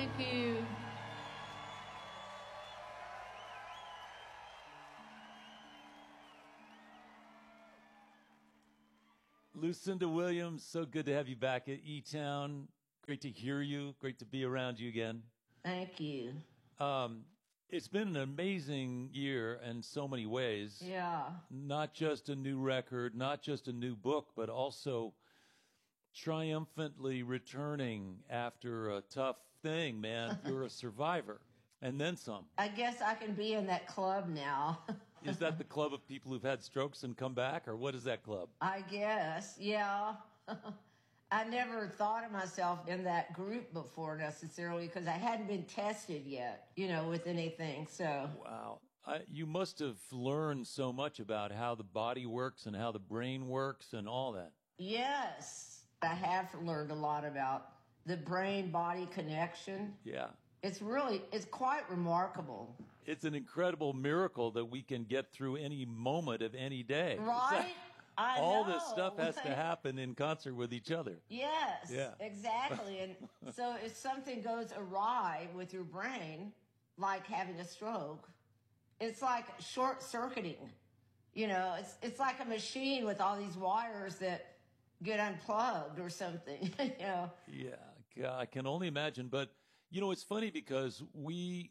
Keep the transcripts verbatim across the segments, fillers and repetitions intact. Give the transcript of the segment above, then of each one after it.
Thank you. Lucinda Williams, so good to have you back at E-Town. Great to hear you. Great to be around you again. Thank you. Um, it's been an amazing year in so many ways. Yeah. Not just a new record, not just a new book, but also triumphantly returning after a tough thing, man. You're a survivor. And then some. I guess I can be in that club now. Is that the club of people who've had strokes and come back, or what is that club? I guess, yeah. I never thought of myself in that group before necessarily because I hadn't been tested yet, you know, with anything. So wow, I, you must have learned so much about how the body works and how the brain works and all that. Yes, I have learned a lot about the brain-body connection. Yeah. It's really, it's quite remarkable. It's an incredible miracle that we can get through any moment of any day. Right? I All know. this stuff has to happen in concert with each other. Yes, yeah. exactly. And so if something goes awry with your brain, like having a stroke, it's like short-circuiting. You know, it's it's like a machine with all these wires that get unplugged or something, you know. Yeah, I can only imagine. But, you know, it's funny because we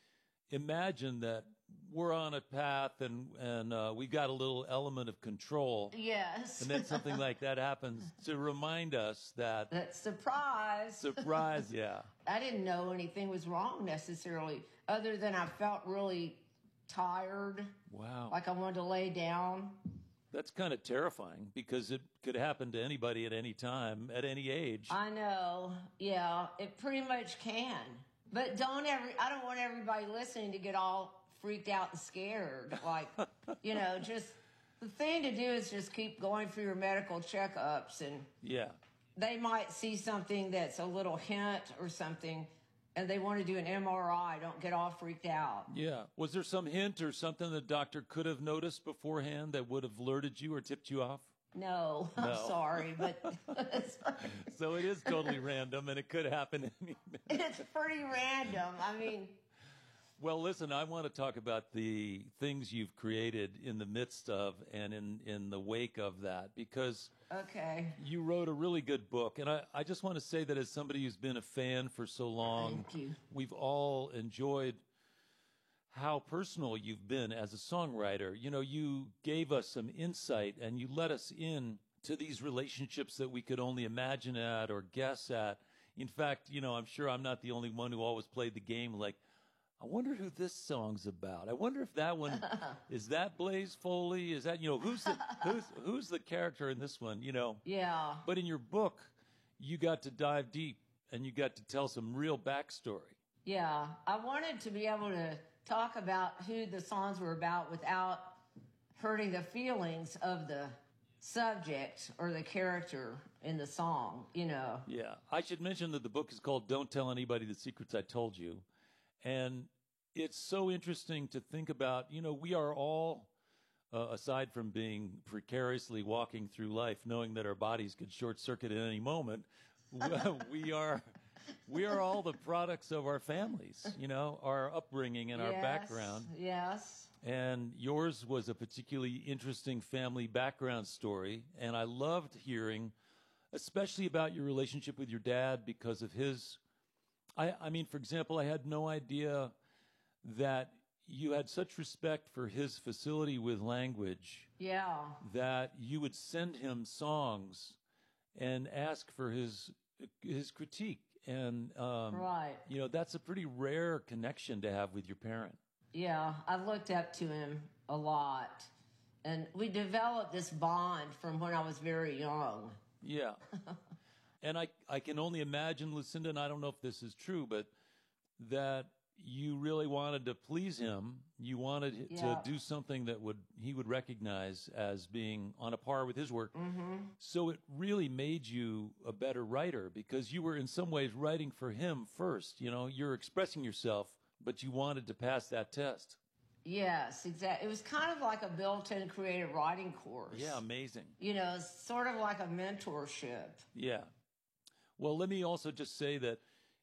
imagine that we're on a path and, and uh, we've got a little element of control. Yes. And then something like that happens to remind us that... That surprise. Surprise, yeah. I didn't know anything was wrong necessarily, other than I felt really tired. Wow. Like I wanted to lay down. That's kind of terrifying because it could happen to anybody at any time, at any age. I know. Yeah, it pretty much can. But don't every, I don't want everybody listening to get all freaked out and scared. Like, you know, just the thing to do is just keep going for your medical checkups, and yeah, they might see something that's a little hint or something, and they want to do an M R I. Don't get all freaked out. Yeah. Was there some hint or something the doctor could have noticed beforehand that would have alerted you or tipped you off? No, I'm no. sorry, but so it is totally random, and it could happen any minute. It's pretty random. I mean, well, listen, I want to talk about the things you've created in the midst of and in in the wake of that, because okay, you wrote a really good book, and I I just want to say that as somebody who's been a fan for so long, thank you. We've all enjoyed how personal you've been as a songwriter. You know, you gave us some insight and you let us in to these relationships that we could only imagine at or guess at. In fact, you know, I'm sure I'm not the only one who always played the game like, I wonder who this song's about. I wonder if that one, is that Blaze Foley? Is that, you know, who's the, who's, who's the character in this one, you know? Yeah. But in your book, you got to dive deep and you got to tell some real backstory. Yeah. I wanted to be able to talk about who the songs were about without hurting the feelings of the subject or the character in the song, you know. Yeah. I should mention that the book is called Don't Tell Anybody the Secrets I Told You. And it's so interesting to think about, you know, we are all, uh, aside from being precariously walking through life, knowing that our bodies could short circuit at any moment, we are... We are all the products of our families, you know, our upbringing and yes, our background. Yes. And yours was a particularly interesting family background story. And I loved hearing, especially about your relationship with your dad because of his, I, I mean, for example, I had no idea that you had such respect for his facility with language. Yeah. That you would send him songs and ask for his his critique. And, um, right. you know, that's a pretty rare connection to have with your parent. Yeah, I've looked up to him a lot. And we developed this bond from when I was very young. Yeah. And I, I can only imagine, Lucinda, and I don't know if this is true, but that you really wanted to please him. You wanted yeah. to do something that would he would recognize as being on a par with his work. Mm-hmm. So it really made you a better writer because you were in some ways writing for him first. You know, you're expressing yourself, but you wanted to pass that test. Yes, exactly. It was kind of like a built-in creative writing course. Yeah, amazing. You know, sort of like a mentorship. Yeah. Well, let me also just say that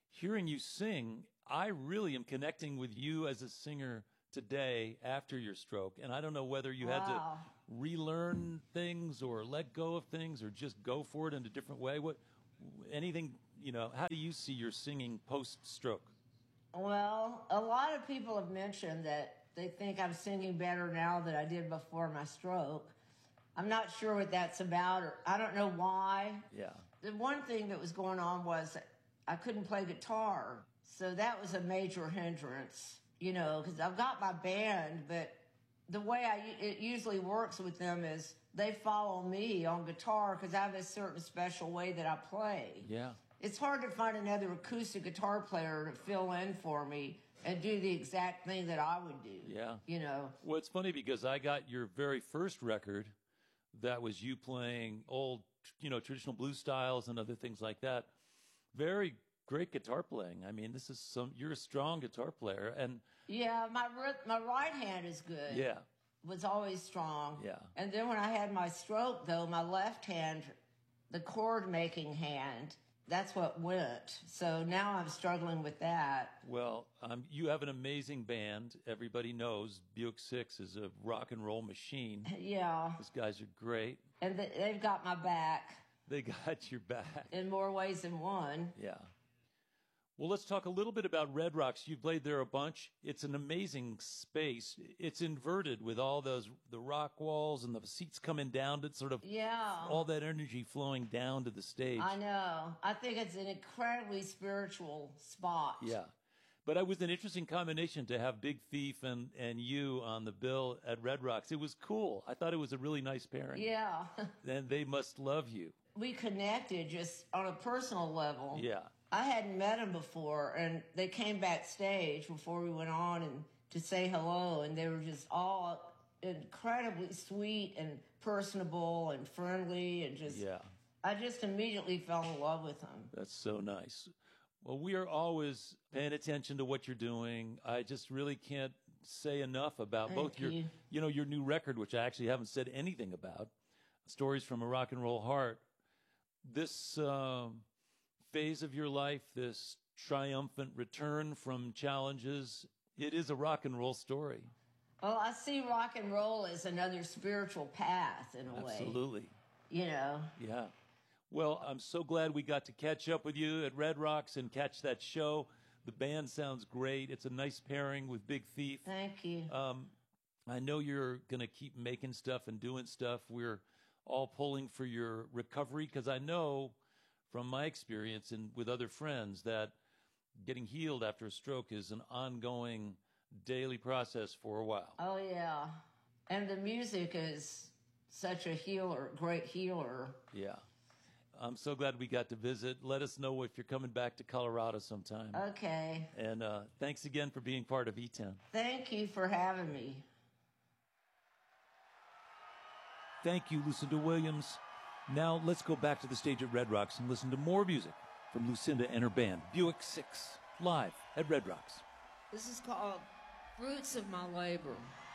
hearing you sing, I really am connecting with you as a singer today after your stroke. And I don't know whether you had to Wow. relearn things or let go of things or just go for it in a different way. What, anything, you know, how do you see your singing post-stroke? Well, a lot of people have mentioned that they think I'm singing better now than I did before my stroke. I'm not sure what that's about, or I don't know why. Yeah. The one thing that was going on was I couldn't play guitar. So that was a major hindrance, you know, because I've got my band, but the way I, it usually works with them is they follow me on guitar because I have a certain special way that I play. Yeah. It's hard to find another acoustic guitar player to fill in for me and do the exact thing that I would do. Yeah. You know? Well, it's funny because I got your very first record that was you playing old, you know, traditional blues styles and other things like that. Very great guitar playing. I mean, this is some, you're a strong guitar player. And yeah, my, my right hand is good. yeah. Was always strong. Yeah. And then when I had my stroke, though, my left hand, the chord making hand, that's what went. So now I'm struggling with that. Well, um, you have an amazing band. Everybody knows Buick Six is a rock and roll machine. Yeah. These guys are great. And th- they've got my back. They got your back. In more ways than one. Yeah. Well, let's talk a little bit about Red Rocks. You've played there a bunch. It's an amazing space. It's inverted with all those, the rock walls and the seats coming down to sort of yeah. all that energy flowing down to the stage. I know. I think it's an incredibly spiritual spot. Yeah. But it was an interesting combination to have Big Thief and, and you on the bill at Red Rocks. It was cool. I thought it was a really nice pairing. Yeah. And they must love you. We connected just on a personal level. Yeah. I hadn't met them before, and they came backstage before we went on and to say hello, and they were just all incredibly sweet and personable and friendly, and just yeah. I just immediately fell in love with them. That's so nice. Well, we are always paying attention to what you're doing. I just really can't say enough about Thank both your, you. you know, your new record, which I actually haven't said anything about, Stories from a Rock and Roll Heart. This um, phase of your life, this triumphant return from challenges, it is a rock and roll story. Well, I see rock and roll as another spiritual path in a way. Absolutely. You know. Yeah. Well, I'm so glad we got to catch up with you at Red Rocks and catch that show. The band sounds great. It's a nice pairing with Big Thief. Thank you. Um, I know you're going to keep making stuff and doing stuff. We're all pulling for your recovery because I know from my experience and with other friends that getting healed after a stroke is an ongoing daily process for a while. Oh, yeah. And the music is such a healer, great healer. Yeah. I'm so glad we got to visit. Let us know if you're coming back to Colorado sometime. Okay. And uh, thanks again for being part of E ten. Thank you for having me. Thank you, Lucinda Williams. Now let's go back to the stage at Red Rocks and listen to more music from Lucinda and her band, Buick Six, live at Red Rocks. This is called Fruits of My Labor.